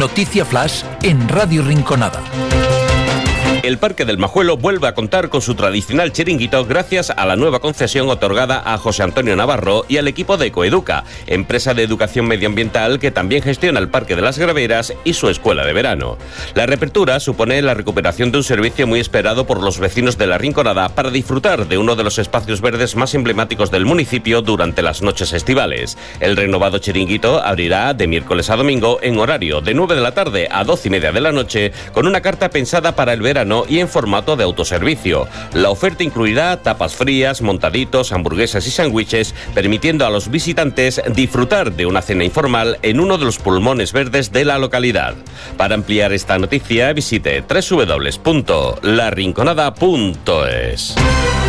Noticia Flash en Radio Rinconada. El Parque del Majuelo vuelve a contar con su tradicional chiringuito gracias a la nueva concesión otorgada a José Antonio Navarro y al equipo de Ecoeduca, empresa de educación medioambiental que también gestiona el Parque de las Graveras y su escuela de verano. La reapertura supone la recuperación de un servicio muy esperado por los vecinos de la Rinconada para disfrutar de uno de los espacios verdes más emblemáticos del municipio durante las noches estivales. El renovado chiringuito abrirá de miércoles a domingo en horario de 9 de la tarde a 12:30 de la noche con una carta pensada para el verano y en formato de autoservicio. La oferta incluirá tapas frías, montaditos, hamburguesas y sándwiches, permitiendo a los visitantes disfrutar de una cena informal en uno de los pulmones verdes de la localidad. Para ampliar esta noticia, visite www.larinconada.es.